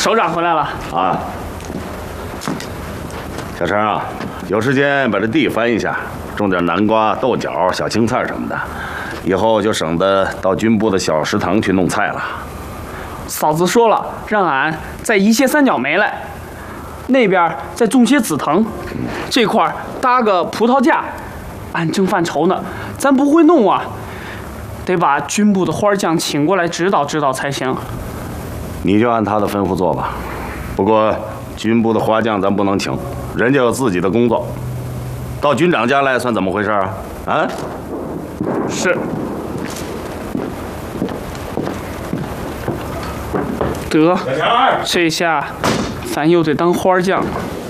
首长回来了啊。小陈啊，有时间把这地翻一下，种点南瓜、豆角、小青菜什么的，以后就省得到军部的小食堂去弄菜了。 嫂子说了，让俺再移些三角梅来，那边再种些紫藤，这块搭个葡萄架。俺正犯愁呢，咱不会弄啊，得把军部的花匠请过来指导指导才行。 你就按他的吩咐做吧。不过军部的花匠咱不能请，人家有自己的工作。到军长家来算怎么回事啊？啊？ 是。得，这下咱又得当花匠了。